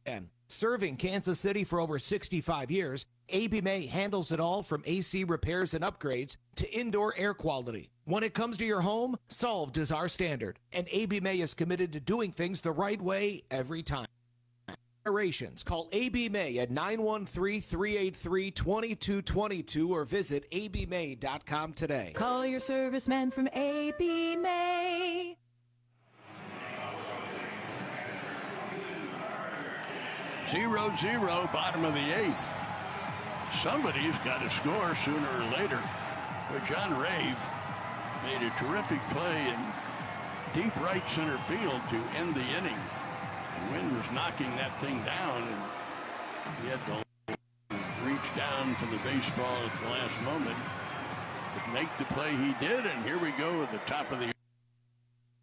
And serving Kansas City for over 65 years, AB May handles it all from AC repairs and upgrades to indoor air quality. When it comes to your home, solved is our standard. And AB May is committed to doing things the right way every time. Call AB May at 913-383-2222 or visit abmay.com today. Call your serviceman from AB May. Zero, bottom of the eighth. Somebody's got to score sooner or later. But John Rave made a terrific play in deep right center field to end the inning. The wind was knocking that thing down, and he had to reach down for the baseball at the last moment. But make the play he did, and here we go at the top of the